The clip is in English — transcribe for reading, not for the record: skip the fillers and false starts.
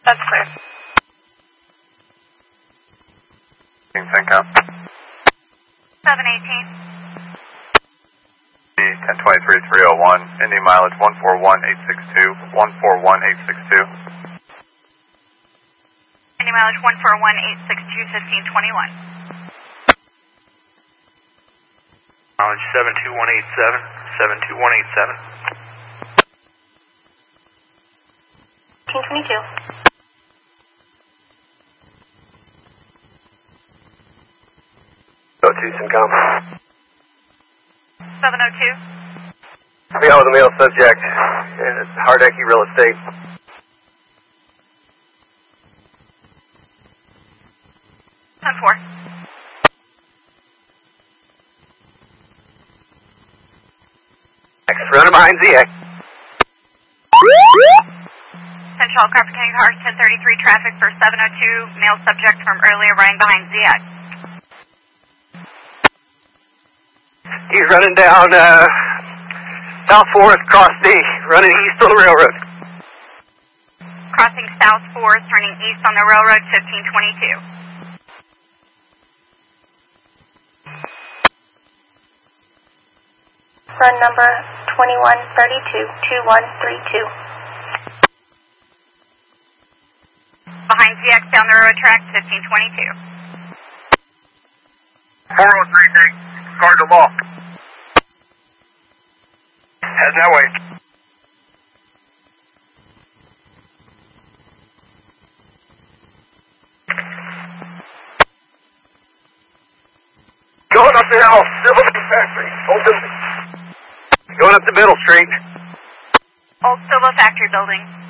That's clear. Syncom. 718. 1023-301, Indy mileage 141862, 141862. Indy mileage 141862, 1521. Mileage 72187, 72187. 1522. Go to Syncom. 702. We got with a male subject in Hardecke Real Estate. 10-4. Running behind ZX. Central Crawford County Cars 1033 traffic for 702. Male subject from earlier running behind ZX. He's running down South Forest, Cross D, running east on the railroad. Crossing South Forest, turning east on the railroad, 1522. Run number 2132-2132. Behind ZX down the railroad track, 1522. 403, take Cardinal Law. Head that way. Going up the hill, Silver Factory, open. Going up the Middle Street. Old Silva Factory building.